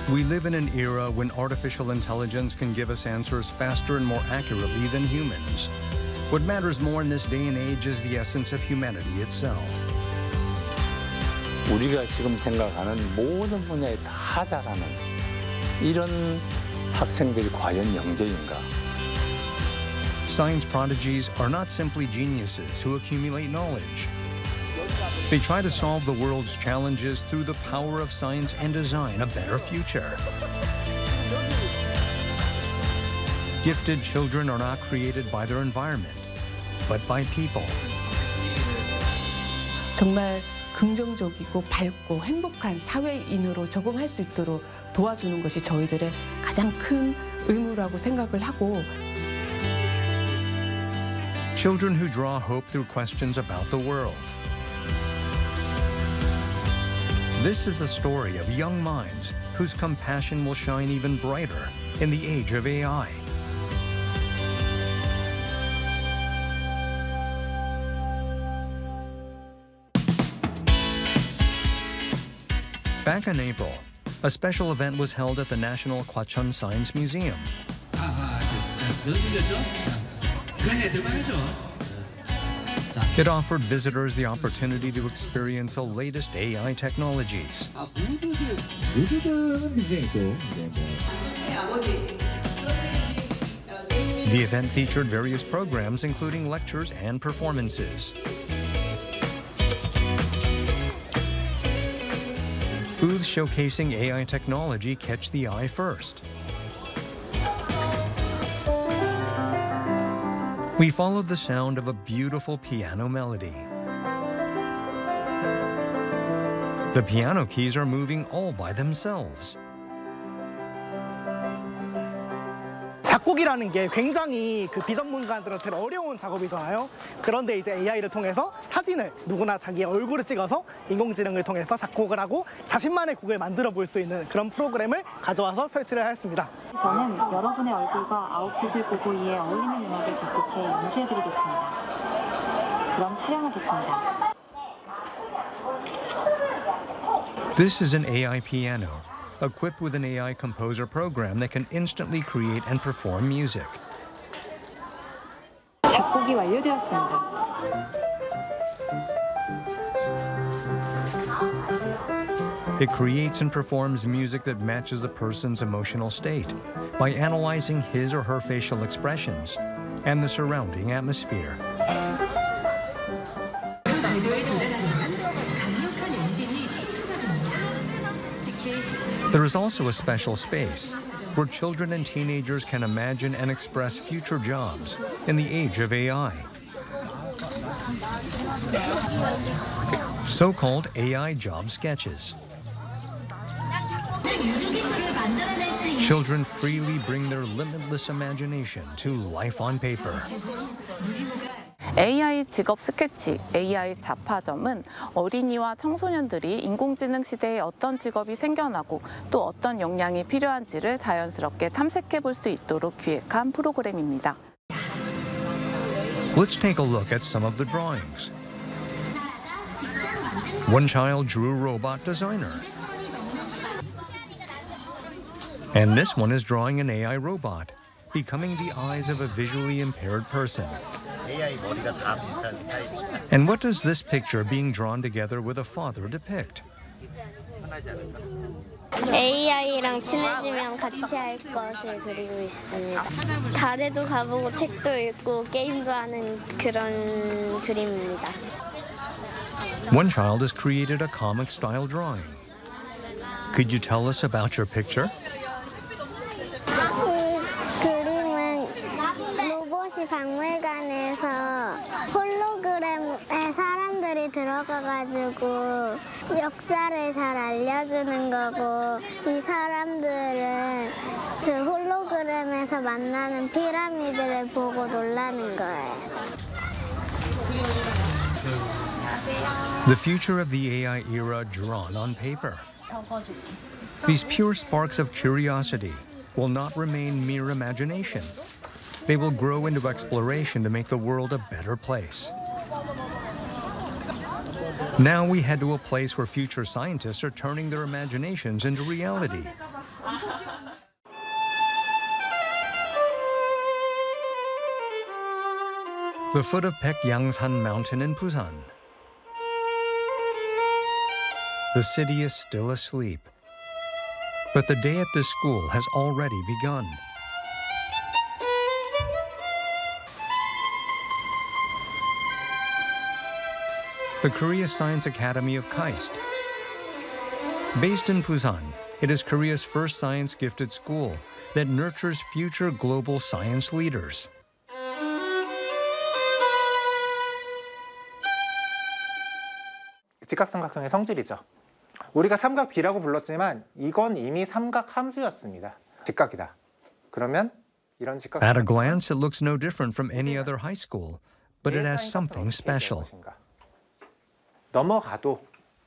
We live in an era when artificial intelligence can give us answers faster and more accurately than humans. What matters more in this day and age is the essence of humanity itself. 우리가 지금 생각하는 모든 분야에 다 잘하는 이런 학생들이 과연 영재인가? Science prodigies are not simply geniuses who accumulate knowledge. They try to solve the world's challenges through the power of science and design a better future. Gifted children are not created by their environment, but by people. 정말 긍정적이고 밝고 행복한 사회인으로 적응할 수 있도록 도와주는 것이 저희들의 가장 큰 의무라고 생각을 하고. Children who draw hope through questions about the world. This is a story of young minds whose compassion will shine even brighter in the age of AI. Back in April, a special event was held at the National Kwachon Science Museum. It offered visitors the opportunity to experience the latest AI technologies. The event featured various programs, including lectures and performances. Booths showcasing AI technology catch the eye first. We followed the sound of a beautiful piano melody. The piano keys are moving all by themselves. 작곡이라는 게 굉장히 비전문가들한테는 어려운 작업이잖아요. 그런데 이제 AI를 통해서 사진을 누구나 자기의 얼굴을 찍어서 인공지능을 통해서 작곡을 하고 자신만의 곡을 만들어 볼 수 있는 그런 프로그램을 가져와서 설치를 하였습니다. 저는 여러분의 얼굴과 아웃핏을 보고 이에 어울리는 음악을 작곡해 연주해드리겠습니다. 그럼 촬영하겠습니다. This is an AI piano, equipped with an AI composer program that can instantly create and perform music. 작곡이 완료되었습니다. It creates and performs music that matches a person's emotional state by analyzing his or her facial expressions and the surrounding atmosphere. There is also a special space where children and teenagers can imagine and express future jobs in the age of AI. So-called AI job sketches. Children freely bring their limitless imagination to life on paper. AI 직업 스케치, AI 자파점은 어린이와 청소년들이 인공지능 시대에 어떤 직업이 생겨나고 또 어떤 역량이 필요한지를 자연스럽게 탐색해 볼 수 있도록 기획한 프로그램입니다. Let's take a look at some of the drawings. One child drew robot designer. And this one is drawing an AI robot, becoming the eyes of a visually impaired person. And what does this picture being drawn together with a father depict? AI랑 친해지면 같이 할 것을 그리고 있습니다. 달에도 가보고 책도 읽고 게임도 하는 그런 그림입니다. One child has created a comic-style drawing. Could you tell us about your picture? 그림은 로봇이 박물관에서 홀로그램에 사람들이 들어가가지고 역사를 잘 알려주는 거고 이 사람들은 그 홀로그램에서 만나는 피라미드를 보고 놀라는 거예요. The future of the AI era drawn on paper. These pure sparks of curiosity will not remain mere imagination. They will grow into exploration to make the world a better place. Now we head to a place where future scientists are turning their imaginations into reality. The foot of Paekhyangsan Mountain in Busan. The city is still asleep, but the day at this school has already begun. The Korea Science Academy of KAIST. Based in Busan, it is Korea's first science-gifted school that nurtures future global science leaders. 직각삼각형의 성질이죠. 우리가 삼각 B라고 불렀지만 이건 이미 삼각 함수였습니다. 직각이다. 그러면 이런 직각. At a glance, it looks no different from any other high school, but it has something special. 넘어가도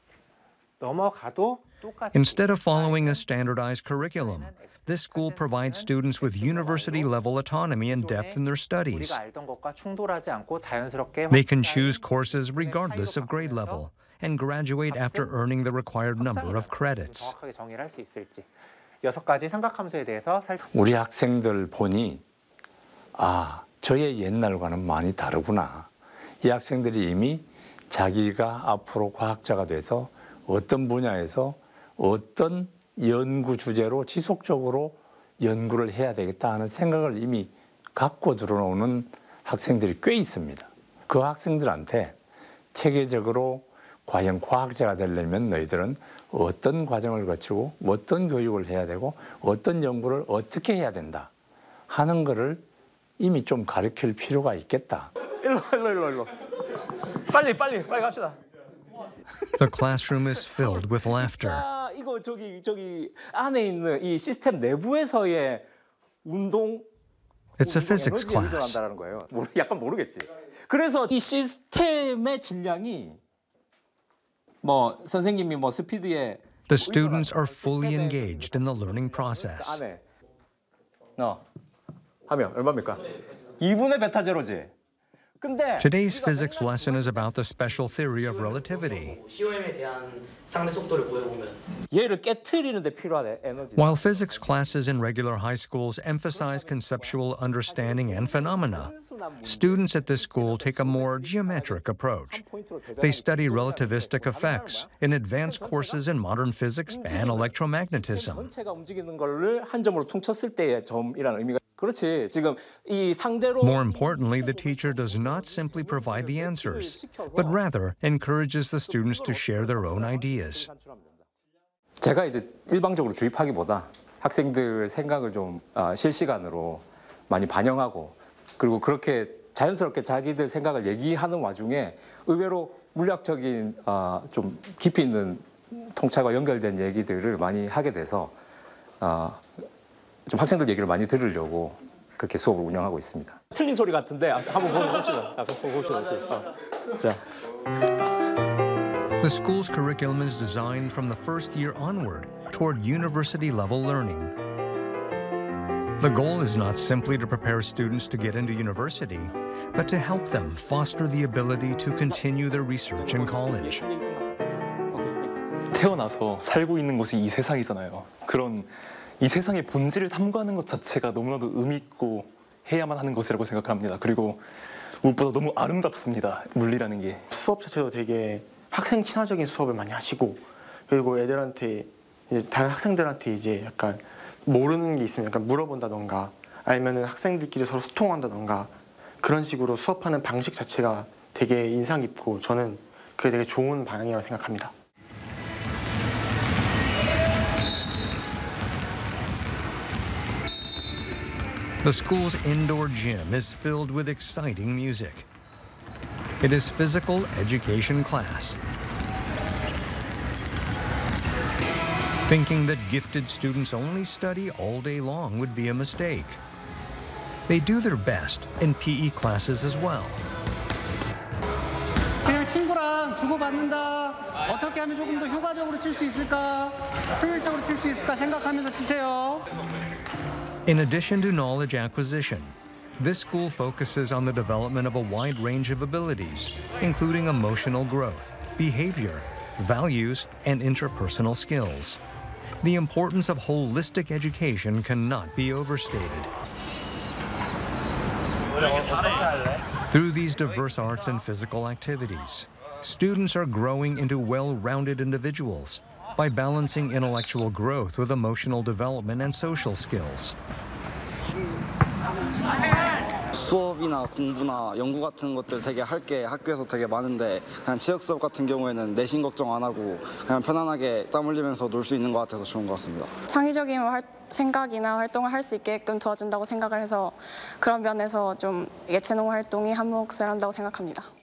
똑같이. Instead of following a standardized curriculum, this school provides students with university-level autonomy and depth in their studies. 우리가 알던 것과 충돌하지 않고 자연스럽게. They can choose courses regardless of grade level and graduate after earning the required number of credits. 정확하게 정의를 할 수 있을지. 6가지 삼각함수에 대해서 우리 학생들 보니 아, 저의 옛날과는 많이 다르구나. 이 학생들이 이미 자기가 앞으로 과학자가 돼서 어떤 분야에서 어떤 연구 주제로 지속적으로 연구를 해야 되겠다 하는 생각을 이미 갖고 들어오는 학생들이 꽤 있습니다. 그 학생들한테 체계적으로 과연 과학자가 되려면 너희들은 어떤 과정을 거치고 어떤 교육을 해야 되고 어떤 연구를 어떻게 해야 된다 하는 거를 이미 좀 가르칠 필요가 있겠다. 일로. 빨리 갑시다. The classroom is filled with laughter. 자, 이거 저기 안에 있는 이 시스템 내부에서의 운동. It's a physics 에너지에 class. 의존한다는 거예요. 약간 모르겠지. 그래서 이 시스템의 질량이 뭐 선생님이 뭐 스피드에 The students are fully engaged in the learning process. 안에 하면 얼마입니까? 2분의 베타 제로지. 근데 Today's physics lesson is about the special theory of relativity. COM에 대한 상대 속도를 구해보면 얘를 깨트리는 데 필요한 에너지. While physics classes in regular high schools emphasize conceptual understanding and phenomena, students at this school take a more geometric approach. They study relativistic effects in advanced courses in modern physics and electromagnetism. 전체가 움직이는 거를 한 점으로 퉁쳤을 때의 점이라는 의미가 그렇지. 지금 이 상대로 More importantly, the teacher does not simply provide the answers, but rather encourages the students to share their own ideas. 제가 이제 일방적으로 주입하기보다 학생들 생각을 좀 실시간으로 많이 반영하고 그리고 그렇게 자연스럽게 자기들 생각을 얘기하는 와중에 의외로 물리학적인 좀 깊이 있는 통찰과 연결된 얘기들을 많이 하게 돼서 좀 학생들 얘기를 많이 들으려고 그렇게 수업을 운영하고 있습니다. 틀린 소리 같은데 한번 봅시다. 자. The school's curriculum is designed from the first year onward toward university-level learning. The goal is not simply to prepare students to get into university, but to help them foster the ability to continue their research in college. 태어나서 살고 있는 곳이 이 세상이잖아요. 그런 이 세상의 본질을 탐구하는 것 자체가 너무나도 의미 있고 해야만 하는 것이라고 생각합니다. 그리고 무엇보다 너무 아름답습니다. 물리라는 게. 수업 자체도 되게 학생 친화적인 수업을 많이 하시고 그리고 애들한테 이제 다른 학생들한테 이제 약간 모르는 게 있으면 약간 물어본다던가 아니면은 학생들끼리 서로 소통한다던가 그런 식으로 수업하는 방식 자체가 되게 인상 깊고 저는 그게 되게 좋은 방향이라고 생각합니다. The school's indoor gym is filled with exciting music. It is physical education class. Thinking that gifted students only study all day long would be a mistake. They do their best in PE classes as well. 그냥 친구랑 주고받는다. 어떻게 하면 조금 더 효과적으로 칠 수 있을까? 효율적으로 칠 수 있을까 생각하면서 치세요. In addition to knowledge acquisition, this school focuses on the development of a wide range of abilities, including emotional growth, behavior, values, and interpersonal skills. The importance of holistic education cannot be overstated. Through these diverse arts and physical activities, students are growing into well-rounded individuals by balancing intellectual growth with emotional development and social skills. 수업이나 공부나 연구 같은 것들 되게 할 게 학교에서 되게 많은데 그냥 체육 수업 같은 경우에는 내신 걱정 안 하고 그냥 편안하게 땀 흘리면서 놀 수 있는 것 같아서 좋은 것 같습니다. 창의적인 생각이나 활동을 할 수 있게끔 도와준다고 생각을 해서 그런 면에서 좀 예체능 활동이 한몫을 한다고 생각합니다.